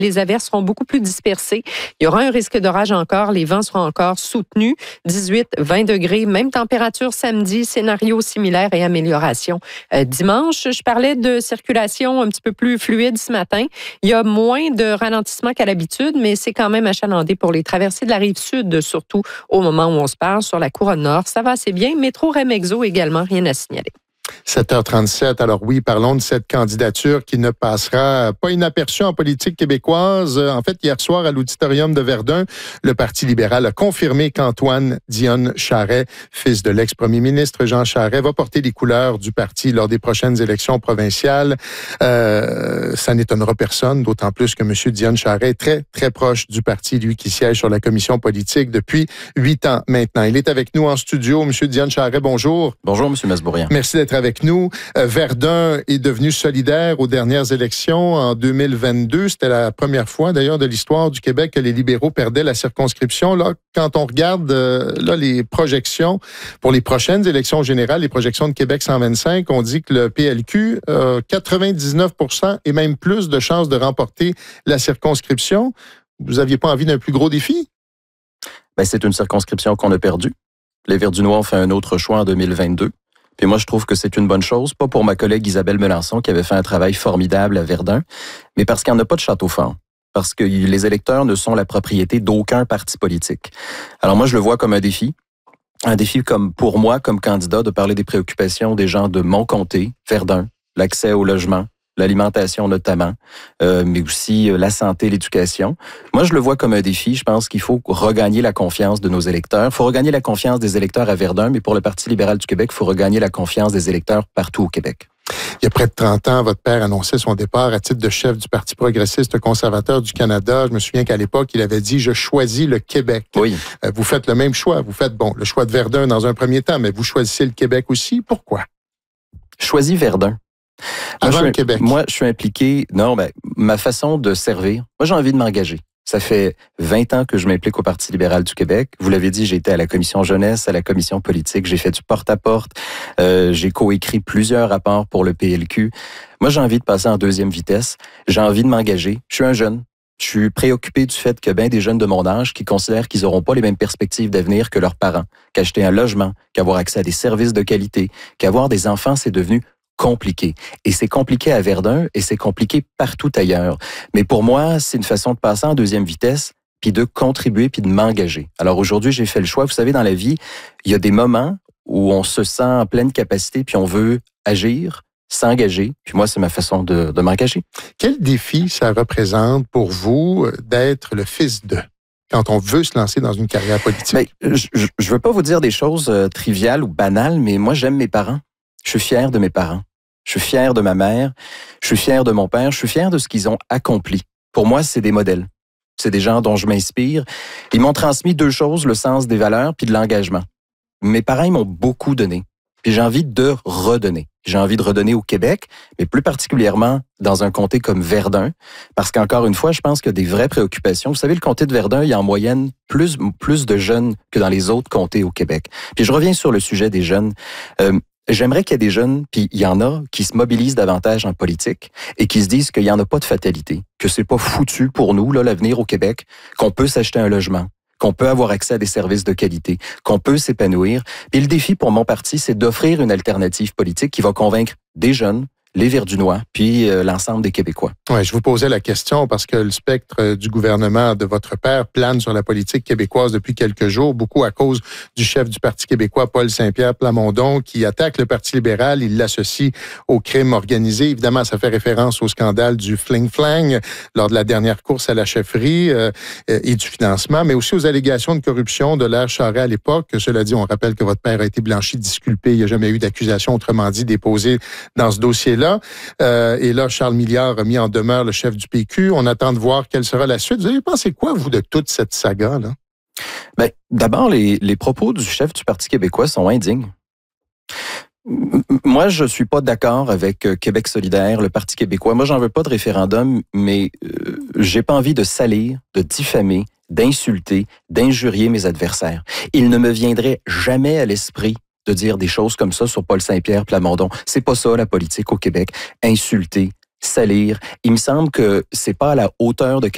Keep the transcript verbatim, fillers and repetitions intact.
Les averses seront beaucoup plus dispersées. Il y aura un risque d'orage encore. Les vents seront encore soutenus. dix-huit à vingt degrés. Même température samedi. Scénario similaire et amélioration. Euh, dimanche, je parlais de circulation un petit peu plus fluide ce matin. Il y a moins de ralentissement qu'à l'habitude, mais c'est quand même achalandé pour les traversées de la rive sud, surtout au moment où on se parle sur la couronne nord. Ça va assez bien. Métro Remexo également, rien à signaler. sept heures trente-sept. Alors oui, parlons de cette candidature qui ne passera pas inaperçue en politique québécoise. En fait, hier soir, à l'auditorium de Verdun, le Parti libéral a confirmé qu'Antoine Dionne Charest, fils de l'ex-premier ministre Jean Charest, va porter les couleurs du parti lors des prochaines élections provinciales. Euh, ça n'étonnera personne, d'autant plus que M. Dionne Charest est très, très proche du parti, lui qui siège sur la commission politique depuis huit ans maintenant. Il est avec nous en studio. M. Dionne Charest, bonjour. Bonjour, M. Masbourian. Merci d'être avec nous. Euh, Verdun est devenu solidaire aux dernières élections en deux mille vingt-deux. C'était la première fois, d'ailleurs, de l'histoire du Québec que les libéraux perdaient la circonscription. Là, quand on regarde euh, là, les projections pour les prochaines élections générales, les projections de Québec cent vingt-cinq, on dit que le P L Q a quatre-vingt-dix-neuf pour cent et même plus de chances de remporter la circonscription. Vous n'aviez pas envie d'un plus gros défi? Ben, c'est une circonscription qu'on a perdue. Les Verdunois ont fait un autre choix en deux mille vingt-deux. Puis moi, je trouve que c'est une bonne chose, pas pour ma collègue Isabelle Melançon, qui avait fait un travail formidable à Verdun, mais parce qu'il n'y en a pas de château fort. Parce que les électeurs ne sont la propriété d'aucun parti politique. Alors moi, je le vois comme un défi. Un défi comme pour moi, comme candidat, de parler des préoccupations des gens de mon comté, Verdun, l'accès au logement, l'alimentation notamment, euh, mais aussi euh, la santé, l'éducation. Moi, je le vois comme un défi. Je pense qu'il faut regagner la confiance de nos électeurs. Il faut regagner la confiance des électeurs à Verdun, mais pour le Parti libéral du Québec, il faut regagner la confiance des électeurs partout au Québec. Il y a près de trente ans, votre père annonçait son départ à titre de chef du Parti progressiste conservateur du Canada. Je me souviens qu'à l'époque, il avait dit « Je choisis le Québec ». Oui. Vous faites le même choix. Vous faites, bon, le choix de Verdun dans un premier temps, mais vous choisissez le Québec aussi. Pourquoi? Choisis Verdun. Avant moi, le Québec. Moi, je suis impliqué. Non, ben, ma façon de servir, moi, j'ai envie de m'engager. Ça fait vingt ans que je m'implique au Parti libéral du Québec. Vous l'avez dit, j'ai été à la commission jeunesse, à la commission politique, j'ai fait du porte-à-porte, euh, j'ai coécrit plusieurs rapports pour le P L Q. Moi, j'ai envie de passer en deuxième vitesse. J'ai envie de m'engager. Je suis un jeune. Je suis préoccupé du fait que bien des jeunes de mon âge qui considèrent qu'ils n'auront pas les mêmes perspectives d'avenir que leurs parents, qu'acheter un logement, qu'avoir accès à des services de qualité, qu'avoir des enfants, c'est devenu compliqué. Et c'est compliqué à Verdun et c'est compliqué partout ailleurs. Mais pour moi, c'est une façon de passer en deuxième vitesse, puis de contribuer, puis de m'engager. Alors aujourd'hui, j'ai fait le choix. Vous savez, dans la vie, il y a des moments où on se sent en pleine capacité, puis on veut agir, s'engager. Puis moi, c'est ma façon de, de m'engager. Quel défi ça représente pour vous d'être le fils de... quand on veut se lancer dans une carrière politique? Bien, je ne veux pas vous dire des choses euh, triviales ou banales, mais moi, j'aime mes parents. Je suis fier de mes parents. Je suis fier de ma mère. Je suis fier de mon père. Je suis fier de ce qu'ils ont accompli. Pour moi, c'est des modèles. C'est des gens dont je m'inspire. Ils m'ont transmis deux choses, le sens des valeurs puis de l'engagement. Mes parents, ils m'ont beaucoup donné. Puis j'ai envie de redonner. J'ai envie de redonner au Québec, mais plus particulièrement dans un comté comme Verdun, parce qu'encore une fois, je pense qu'il y a des vraies préoccupations. Vous savez, le comté de Verdun, il y a en moyenne plus, plus de jeunes que dans les autres comtés au Québec. Puis je reviens sur le sujet des jeunes. Euh, J'aimerais qu'il y ait des jeunes, puis il y en a, qui se mobilisent davantage en politique et qui se disent qu'il n'y en a pas de fatalité, que c'est pas foutu pour nous, là, l'avenir au Québec, qu'on peut s'acheter un logement, qu'on peut avoir accès à des services de qualité, qu'on peut s'épanouir. Puis le défi pour mon parti, c'est d'offrir une alternative politique qui va convaincre des jeunes, les Verdunois, puis euh, l'ensemble des Québécois. Oui, je vous posais la question parce que le spectre du gouvernement de votre père plane sur la politique québécoise depuis quelques jours, beaucoup à cause du chef du Parti québécois, Paul Saint-Pierre Plamondon, qui attaque le Parti libéral. Il l'associe au crime organisé. Évidemment, ça fait référence au scandale du fling-flang lors de la dernière course à la chefferie euh, et du financement, mais aussi aux allégations de corruption de l'ère Charest à l'époque. Cela dit, on rappelle que votre père a été blanchi, disculpé. Il n'y a jamais eu d'accusation, autrement dit, déposée dans ce dossier-là. Là. Euh, et là, Charles Milliard a mis en demeure le chef du P Q. On attend de voir quelle sera la suite. Vous avez pensé quoi, vous, de toute cette saga-là? Bien, d'abord, les, les propos du chef du Parti québécois sont indignes. Moi, je suis pas d'accord avec Québec solidaire, le Parti québécois. Moi, j'en veux pas de référendum, mais euh, j'ai pas envie de salir, de diffamer, d'insulter, d'injurier mes adversaires. Il ne me viendrait jamais à l'esprit de dire des choses comme ça sur Paul Saint-Pierre Plamondon. C'est pas ça, la politique au Québec. Insulter, salir. Il me semble que c'est pas à la hauteur de